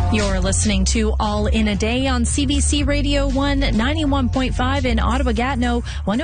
You're listening to All in a Day on CBC Radio 1, 91.5 in Ottawa-Gatineau,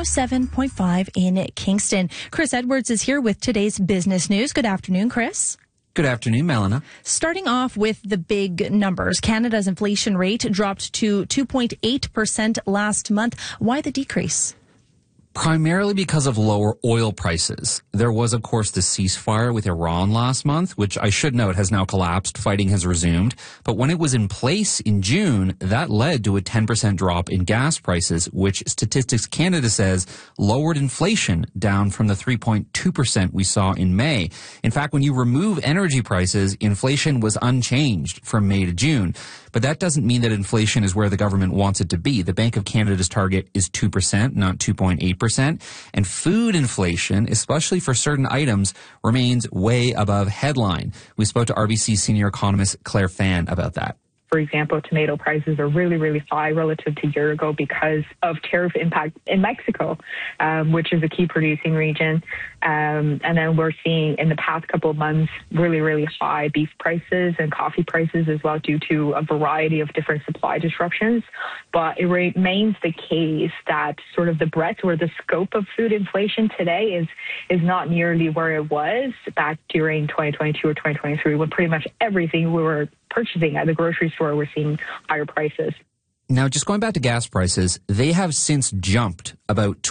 107.5 in Kingston. Chris Edwards is here with today's business news. Good afternoon, Chris. Good afternoon, Melina. Starting off with the big numbers. Canada's inflation rate dropped to 2.8% last month. Why the decrease? Primarily because of lower oil prices. There was, of course, the ceasefire with Iran last month, which I should note has now collapsed. Fighting has resumed. But when it was in place in June, that led to a 10% drop in gas prices, which Statistics Canada says lowered inflation down from the 3.2% we saw in May. In fact, when you remove energy prices, inflation was unchanged from May to June. But that doesn't mean that inflation is where the government wants it to be. The Bank of Canada's target is 2%, not 2.8%. And food inflation, especially for certain items, remains way above headline. We spoke to RBC senior economist Claire Fan about that. For example, tomato prices are really, really high relative to a year ago because of tariff impact in Mexico, which is a key producing region. And then we're seeing in the past couple of months really, really high beef prices and coffee prices as well due to a variety of different supply disruptions. But it remains the case that sort of the breadth or the scope of food inflation today is not nearly where it was back during 2022 or 2023 when pretty much everything we were purchasing at the grocery store, we're seeing higher prices. Now, just going back to gas prices, they have since jumped about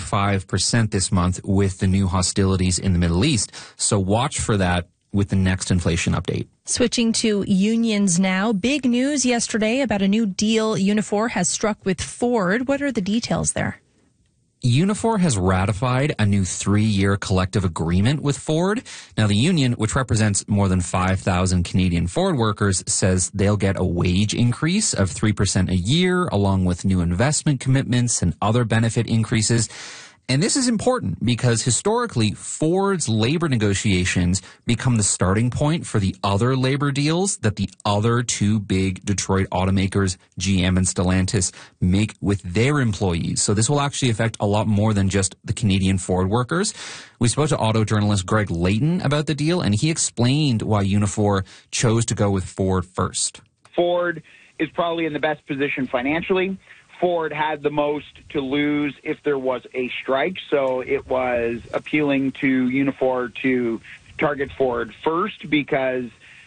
25% this month with the new hostilities in the Middle East. So watch for that with the next inflation update. Switching to unions now. Big news yesterday about a new deal Unifor has struck with Ford. What are the details there? Unifor has ratified a new 3-year collective agreement with Ford. Now, the union, which represents more than 5,000 Canadian Ford workers, says they'll get a wage increase of 3% a year, along with new investment commitments and other benefit increases. And this is important because historically, Ford's labor negotiations become the starting point for the other labor deals that the other two big Detroit automakers, GM and Stellantis, make with their employees. So this will actually affect a lot more than just the Canadian Ford workers. We spoke to auto journalist Greg Layton about the deal, and he explained why Unifor chose to go with Ford first. Ford is probably in the best position financially. Ford had the most to lose if there was a strike, so it was appealing to Unifor to target Ford first because,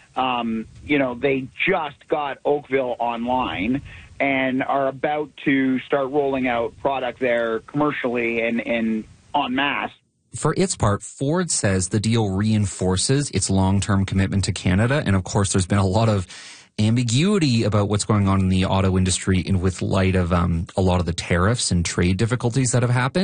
they just got Oakville online and are about to start rolling out product there commercially and en masse. For its part, Ford says the deal reinforces its long-term commitment to Canada, and of course there's been a lot of ambiguity about what's going on in the auto industry with light of a lot of the tariffs and trade difficulties that have happened.